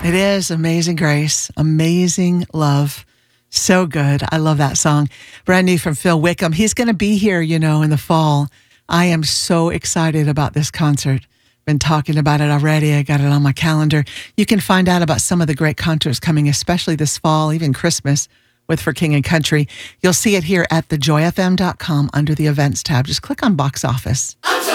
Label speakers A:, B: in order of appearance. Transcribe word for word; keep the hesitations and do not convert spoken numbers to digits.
A: It is Amazing Grace, Amazing Love. So good. I love that song. Brand new from Phil Wickham. He's going to be here, you know, in the fall. I am so excited about this concert. Been talking about it already. I got it on my calendar. You can find out about some of the great concerts coming, especially this fall, even Christmas, with For King and Country. You'll see it here at the joy f m dot com under the events tab. Just click on box office.